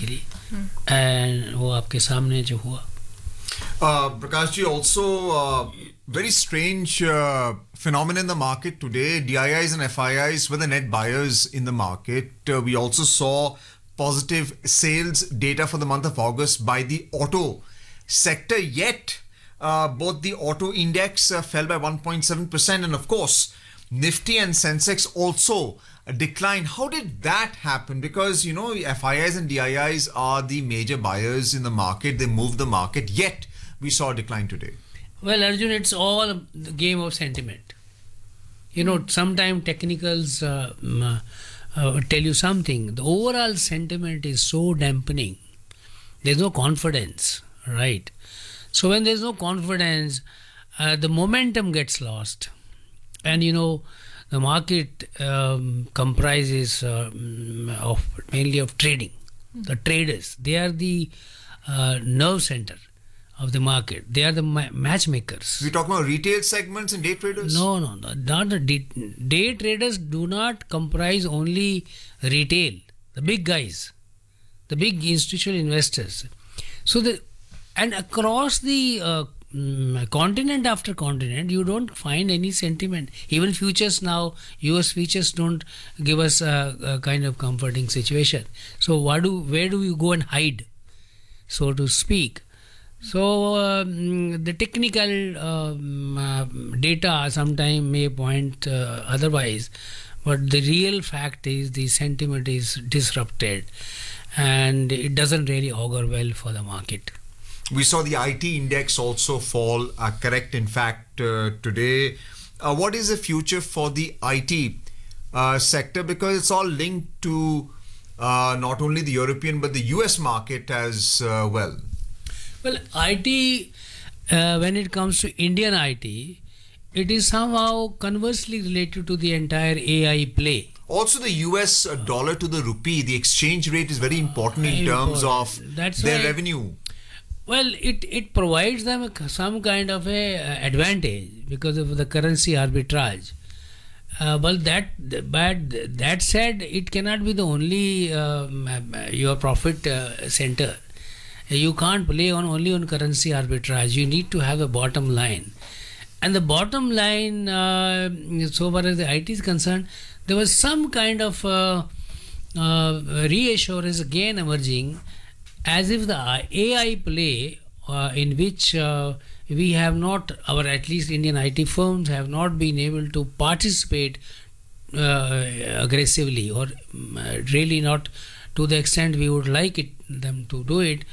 basically, and वो आपके सामने जो हुआ. Prakash ji, also very strange phenomenon in the market today. DIIs and FIIs were the net buyers in the market. We also saw positive sales data for the month of August by the auto sector, yet both the auto index fell by 1.7%, and of course Nifty and Sensex also declined. How did that happen? Because FIIs and DIIs are the major buyers in the market, they move the market, yet we saw a decline today. Well, Arjun, it's all the game of sentiment. Sometimes technicals tell you something. The overall sentiment is so dampening. There's no confidence, right? So when there's no confidence, the momentum gets lost. And the market comprises mainly of trading. The traders, they are the nerve center of the market. They are the matchmakers. We're talking about retail segments and day traders? No, not the day traders do not comprise only retail, the big guys, the big institutional investors. And across the continent after continent, you don't find any sentiment. Even futures now, US futures don't give us a kind of comforting situation. So where do we go and hide, so to speak? So the technical data sometimes may point otherwise, but the real fact is the sentiment is disrupted and it doesn't really augur well for the market. We saw the IT index also fall, correct in fact today. What is the future for the IT sector? Because it's all linked to not only the European but the US market as well. Well, IT, when it comes to Indian IT, it is somehow conversely related to the entire AI play. Also, the US dollar to the rupee, the exchange rate is very important in terms of their revenue. Well, it provides them some kind of a advantage because of the currency arbitrage. But that said, it cannot be the only your profit center. You can't play only on currency arbitrage. You need to have a bottom line. And the bottom line, so far as the IT is concerned, there was some kind of reassurance again emerging, as if the AI play in which we have not, our at least Indian IT firms have not been able to participate aggressively, or really not to the extent we would like them to do it.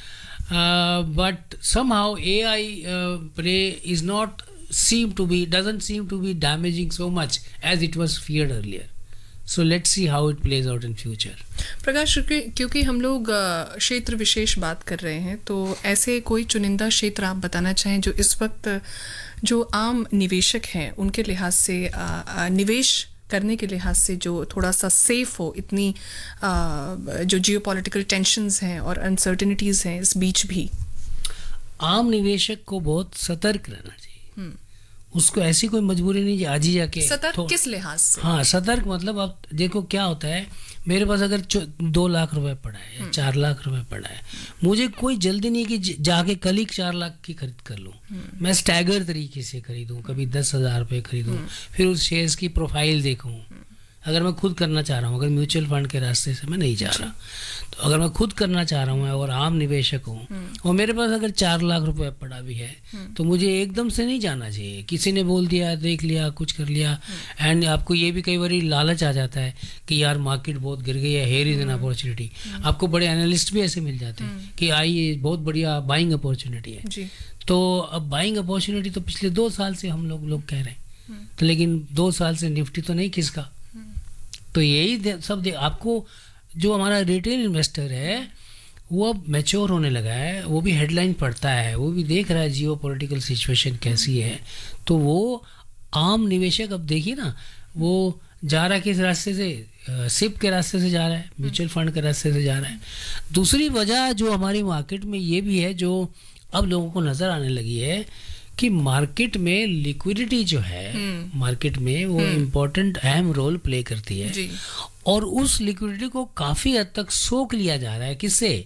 But somehow AI play doesn't seem to be damaging so much as it was feared earlier. So let's see how it plays out in future. प्रकाश, क्योंकि हम लोग क्षेत्र विशेष बात कर रहे हैं, तो ऐसे कोई चुनिंदा क्षेत्र आप बताना चाहें जो इस वक्त जो आम निवेशक हैं उनके लिहाज से निवेश करने के लिहाज से जो थोड़ा सा सेफ हो, इतनी जो जियोपॉलिटिकल टेंशन्स हैं और अनसर्टेनिटीज़ हैं इस बीच भी? आम निवेशक को बहुत सतर्क रहना चाहिए. उसको ऐसी कोई मजबूरी नहीं आज ही जाके. सतर्क किस लिहाज से? हाँ, सतर्क मतलब आप देखो क्या होता है, मेरे पास अगर 2 लाख रुपए पड़ा है या 4 लाख रुपए पड़ा है, मुझे कोई जल्दी नहीं कि जाके कल ही 4 लाख की खरीद कर लूँ. मैं स्टैगर तरीके से खरीदूँ, कभी 10,000 रुपये खरीदूँ, फिर उस शेयर्स की प्रोफाइल देखूँ. अगर मैं खुद करना चाह रहा हूँ, अगर म्यूचुअल फंड के रास्ते से मैं नहीं जा रहा, तो अगर मैं खुद करना चाह रहा हूँ और आम निवेशक हूँ और मेरे पास अगर 4 लाख रुपए पड़ा भी है, तो मुझे एकदम से नहीं जाना चाहिए. किसी ने बोल दिया, देख लिया, कुछ कर लिया, एंड आपको ये भी कई बार लालच आ जाता है कि यार मार्केट बहुत गिर गई है, हेयर इज एन अपॉर्चुनिटी. आपको बड़े एनालिस्ट भी ऐसे मिल जाते हैं कि आइए बहुत बढ़िया बाइंग अपॉर्चुनिटी है. तो अब बाइंग अपॉर्चुनिटी तो पिछले 2 साल से हम लोग कह रहे हैं, तो लेकिन 2 साल से निफ्टी तो नहीं खिसका. तो यही सब आपको जो हमारा रिटेल इन्वेस्टर है वो अब मैच्योर होने लगा है, वो भी हेडलाइन पढ़ता है, वो भी देख रहा है जियो पॉलिटिकल सिचुएशन कैसी है. तो वो आम निवेशक अब देखिए ना, वो जा रहा है किस रास्ते से, सिप के रास्ते से जा रहा है, म्यूचुअल फंड के रास्ते से जा रहा है. दूसरी वजह जो हमारी मार्केट में ये भी है, जो अब लोगों को नज़र आने लगी है कि मार्केट में लिक्विडिटी जो है मार्केट में वो इम्पोर्टेंट अहम रोल प्ले करती है. और उस लिक्विडिटी को काफ़ी हद तक सोख लिया जा रहा है. किससे?